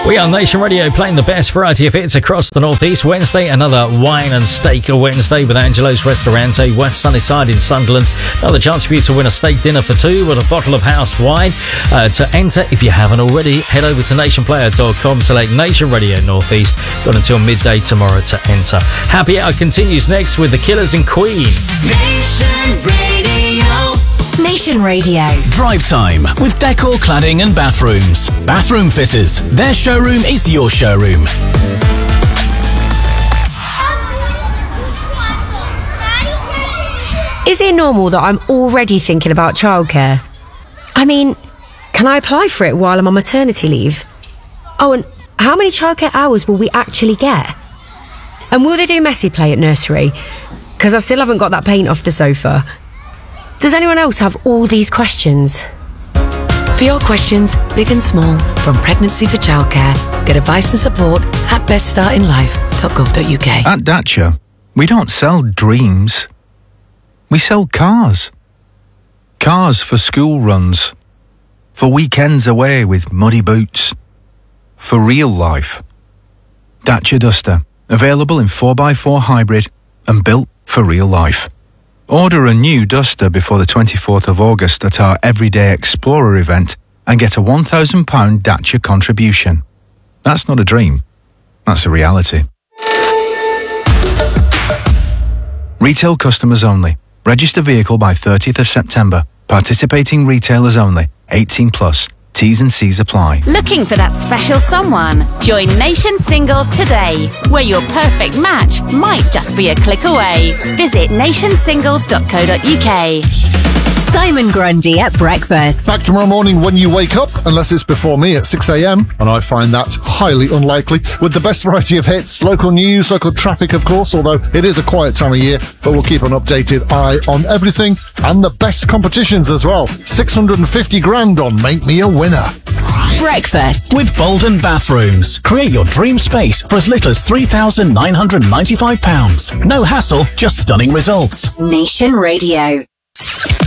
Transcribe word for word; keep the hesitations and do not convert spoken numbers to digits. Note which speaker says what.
Speaker 1: We are Nation Radio, playing the best variety of hits across the Northeast. Wednesday, another wine and steak Wednesday with Angelo's Ristorante, West Sunnyside in Sunderland. Another chance for you to win a steak dinner for two with a bottle of house wine. Uh, to enter, if you haven't already, head over to nation player dot com, select Nation Radio Northeast. Got until midday tomorrow to enter. Happy Hour continues next with the Killers and Queen.
Speaker 2: Nation Radio. Nation Radio.
Speaker 3: Drive Time with Decor Cladding and Bathrooms. Bathroom Fitters. Their showroom is your showroom.
Speaker 4: Is it normal that I'm already thinking about childcare? I mean, can I apply for it while I'm on maternity leave? Oh, and how many childcare hours will we actually get? And will they do messy play at nursery? Because I still haven't got that paint off the sofa. Does anyone else have all these questions?
Speaker 5: For your questions, big and small, from pregnancy to childcare, get advice and support at best starting life dot gov dot uk.
Speaker 6: At Dacia, we don't sell dreams. We sell cars. Cars for school runs. For weekends away with muddy boots. For real life. Dacia Duster, available in four by four hybrid and built for real life. Order a new Duster before the twenty-fourth of August at our Everyday Explorer event and get a one thousand pounds Dacia contribution. That's not a dream. That's a reality. Retail customers only. Register vehicle by thirtieth of September. Participating retailers only. eighteen plus. T's and C's apply.
Speaker 2: Looking for that special someone? Join Nation Singles today, where your perfect match might just be a click away. Visit nation singles dot co dot uk.
Speaker 7: Simon Grundy at breakfast.
Speaker 8: Back tomorrow morning when you wake up, unless it's before me at six a.m, and I find that highly unlikely, with the best variety of hits, local news, local traffic, of course, although it is a quiet time of year, but we'll keep an updated eye on everything, and the best competitions as well. six hundred fifty grand on Make Me a Winner.
Speaker 7: Breakfast
Speaker 3: with Bolden Bathrooms. Create your dream space for as little as three thousand nine hundred ninety-five pounds. No hassle, just stunning results.
Speaker 7: Nation Radio.